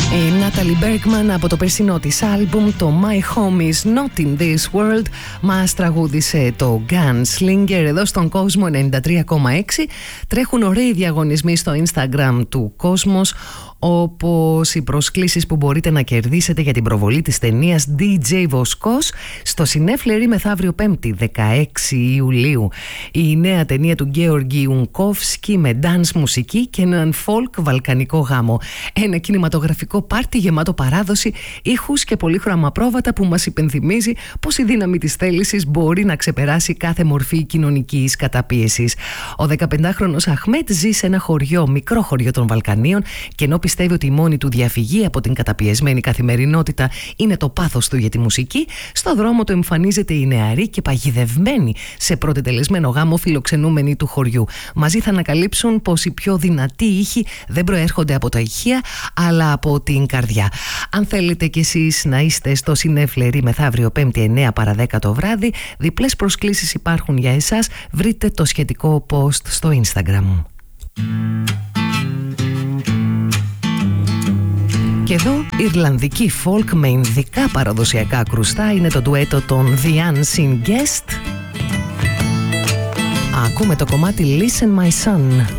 Η Νάταλι Μπέργκμαν από το περσινό της άλμπουμ, το My Home Is Not In This World, μας τραγούδισε το Gunslinger εδώ στον Κόσμο 93,6. Τρέχουν ωραίοι διαγωνισμοί στο Instagram του Κόσμος, όπως οι προσκλήσεις που μπορείτε να κερδίσετε για την προβολή της ταινίας DJ Βοσκός στο Σινέφλερι μεθαύριο 5η 16 Ιουλίου. Η νέα ταινία του Γκέοργι Ουνκόφσκι με dance μουσική και έναν folk βαλκανικό γάμο. Ένα κινηματογραφικό πάρτι γεμάτο παράδοση, ήχους και πολύχρωμα πρόβατα που μας υπενθυμίζει πως η δύναμη της θέλησης μπορεί να ξεπεράσει κάθε μορφή κοινωνικής καταπίεσης. Ο 15χρονος Αχμέτ ζει σε ένα χωριό, μικρό χωριό των Βαλκανίων, και ενώ πιστεύει ότι η μόνη του διαφυγή από την καταπιεσμένη καθημερινότητα είναι το πάθος του για τη μουσική, στο δρόμο του εμφανίζεται η νεαρή και παγιδευμένη σε πρωτετελεσμένο γάμο φιλοξενούμενη του χωριού. Μαζί θα ανακαλύψουν πως οι πιο δυνατοί ήχοι δεν προέρχονται από τα ηχεία, αλλά από την καρδιά. Αν θέλετε κι εσείς να είστε στο Σινέφλερι μεθαύριο 5η 9 παρα 10 το βράδυ, διπλές προσκλήσεις υπάρχουν για εσάς. Βρείτε το σχετικό post στο Instagram. Και εδώ Ιρλανδική folk με ινδικά παραδοσιακά κρουστά είναι το ντουέτο των The Unseen Guest. Ακούμε το κομμάτι Listen My Son.